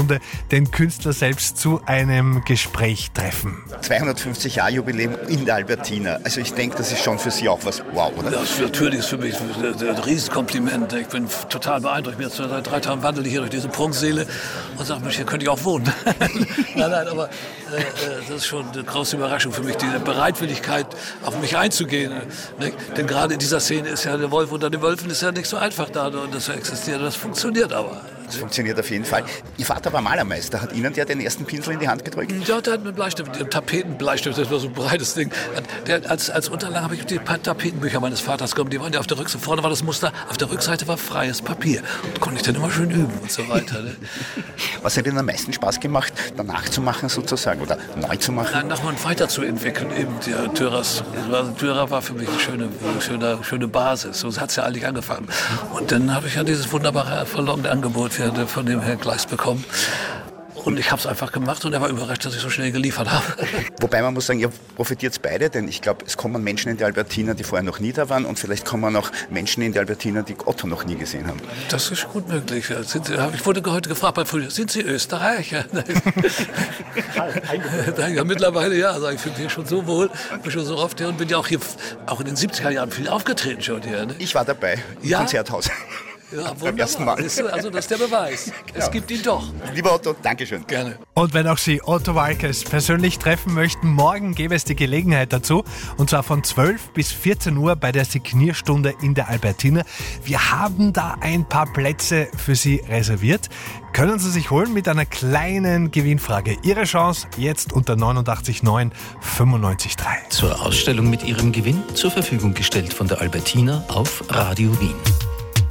Stunde den Künstler selbst zu einem Gespräch treffen. 250 Jahre Jubiläum in der Albertina. Also ich denke, das ist schon für Sie auch was wow, oder? Das natürlich ist für mich ein Riesenkompliment. Ich bin total beeindruckt. Jetzt seit 3 Tagen wandle ich hier durch diese Prunkseele und sage mir, hier könnte ich auch wohnen. nein, aber das ist schon eine große Überraschung für mich, diese Bereitwilligkeit, auf mich einzugehen. Ne? Denn gerade in dieser Szene ist ja der Wolf unter den Wölfen ist ja nicht so einfach da und das existiert. Das funktioniert aber. Das funktioniert auf jeden Fall. Ihr Vater war Malermeister. Hat Ihnen der den ersten Pinsel in die Hand gedrückt? Ja, der hat einen Bleistift, einen Tapetenbleistift, das war so ein breites Ding. Als Unterlage habe ich die Tapetenbücher meines Vaters genommen, die waren ja auf der Rückseite. Vorne war das Muster, auf der Rückseite war freies Papier. Und konnte ich dann immer schön üben und so weiter. Ne? Was hat Ihnen am meisten Spaß gemacht, danach zu machen sozusagen oder neu zu machen? Dann nochmal weiterzuentwickeln, eben der Thürers. Thürer war für mich eine schöne Basis. So hat es ja eigentlich angefangen. Und dann habe ich ja dieses wunderbare verlorene Angebot von dem Herrn Gleis bekommen. Und ich habe es einfach gemacht und er war überrascht, dass ich so schnell geliefert habe. Wobei man muss sagen, ihr profitiert beide, denn ich glaube, es kommen Menschen in die Albertina, die vorher noch nie da waren und vielleicht kommen auch Menschen in die Albertina, die Otto noch nie gesehen haben. Ich ist gut möglich. Ich wurde heute gefragt bei Frühstück, sind Sie Österreicher? Ja, mittlerweile ja, sage ich, fühle mich schon so wohl, bin schon so oft hier und bin ja auch hier, auch in den 70er Jahren viel aufgetreten schon hier. Ne? Ich war dabei, im Konzerthaus. Ja, beim ersten Mal. Also das ist der Beweis. Genau. Es gibt ihn doch. Lieber Otto, Dankeschön. Gerne. Und wenn auch Sie Otto Walkes persönlich treffen möchten, morgen gäbe es die Gelegenheit dazu. Und zwar von 12 bis 14 Uhr bei der Signierstunde in der Albertina. Wir haben da ein paar Plätze für Sie reserviert. Können Sie sich holen mit einer kleinen Gewinnfrage. Ihre Chance jetzt unter 89.9 95.3. Zur Ausstellung mit Ihrem Gewinn zur Verfügung gestellt von der Albertina auf Radio Wien.